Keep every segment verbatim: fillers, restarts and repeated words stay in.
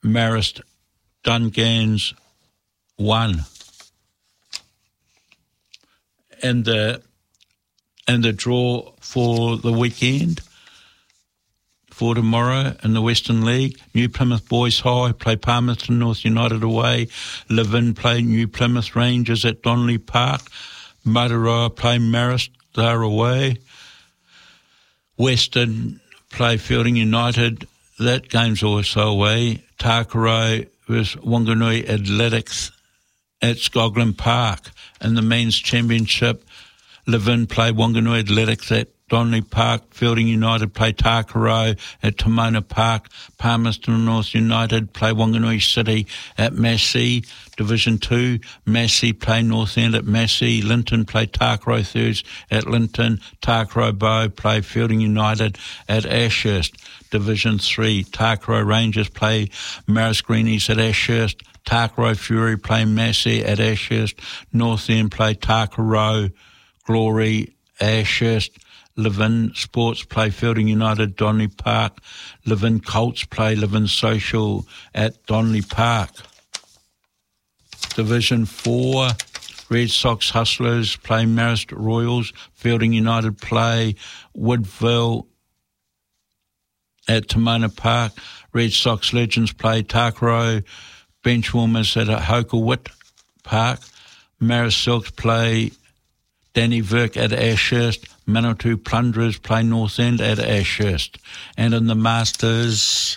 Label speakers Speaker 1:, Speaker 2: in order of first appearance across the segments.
Speaker 1: Marist Dungans one. And the and the draw for the weekend for tomorrow in the Western League, New Plymouth Boys High play Palmerston North United away. Levin play New Plymouth Rangers at Donnelly Park. Mataroa play Marist, they're away. Western play Fielding United, that game's also away. Takaro versus Wanganui Athletics at Skoglin Park. In the men's championship, Levin play Wanganui Athletics at Donnelly Park. Fielding United play Takaro at Timona Park. Palmerston North United play Wanganui City at Massey. Division two, Massey play North End at Massey. Linton play Takaro Thirds at Linton. Takaro Bow play Fielding United at Ashurst. Division three, Takaro Rangers play Marist Greenies at Ashurst. Takaro Fury play Massey at Ashurst. North End play Takaro Glory Ashurst. Levin Sports play Fielding United, Donnelly Park. Levin Colts play Levin Social at Donnelly Park. Division four, Red Sox Hustlers play Marist Royals. Fielding United play Woodville at Timona Park. Red Sox Legends play Takaro Benchwarmers at Hokowit Park. Marist Silks play Danny Virk at Ashurst. Manitou Plunderers play North End at Ashurst. And in the Masters,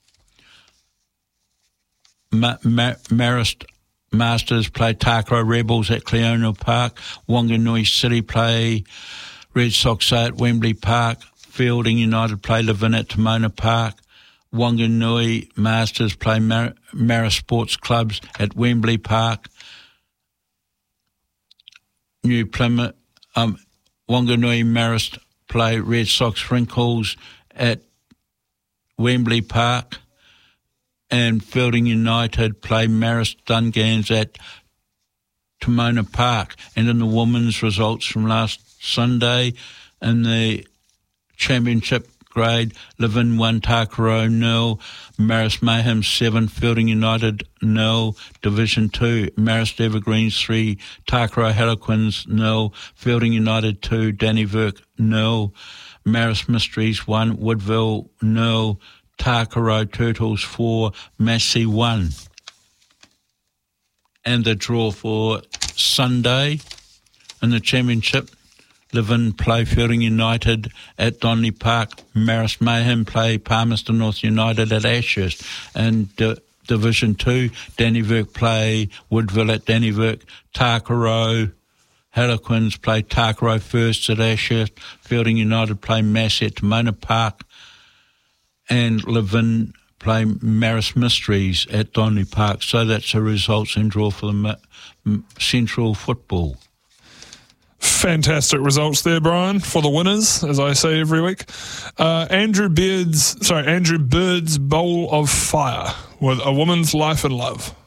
Speaker 1: Ma- Ma- Marist Masters play Takaro Rebels at Cleona Park. Wanganui City play Red Sox at Wembley Park. Fielding United play Levin at Timona Park. Wanganui Masters play Mar- Marist Sports Clubs at Wembley Park. New Plymouth, um, Wanganui Marist play Red Sox Wrinkles at Wembley Park. And Fielding United play Marist Dungans at Timona Park. And in the women's results from last Sunday, in the championship grade, Levin one, Takaro nil, Marist Mayhem seven, Fielding United nil, Division two, Marist Evergreens three, Takaro Harlequins nil, Fielding United two, Danny Virk nil, Marist Mysteries one, Woodville nil, Takaro Turtles four, Massey one. And the draw for Sunday in the championship, Levin play Fielding United at Donnelly Park. Marist Mayhem play Palmerston North United at Ashurst. And D- Division two, Danny Virk play Woodville at Danny Virk. Takaro Harlequins play Takaro First at Ashurst. Fielding United play Massey at Timona Park. And Levin play Marist Mysteries at Donnelly Park. So that's the results and draw for the Ma- Central Football.
Speaker 2: Fantastic results there, Brian, for the winners, as I say every week. Uh, Andrew Beard's, sorry, Andrew Bird's Bowl of Fire with A Woman's Life and Love.